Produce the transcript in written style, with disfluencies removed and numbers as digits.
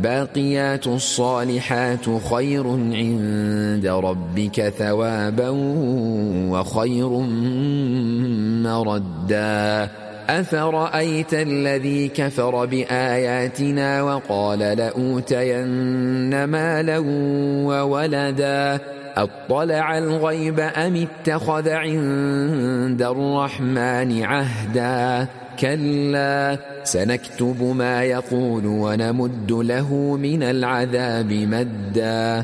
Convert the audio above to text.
والباقيات الصالحات خير عند ربك ثوابا وخير مردا أفرأيت الذي كفر بآياتنا وقال لأوتين مالا وولدا أطلع الغيب أم اتخذ عند الرحمن عهدا كلا سنكتب ما يقول ونمد له من العذاب مدا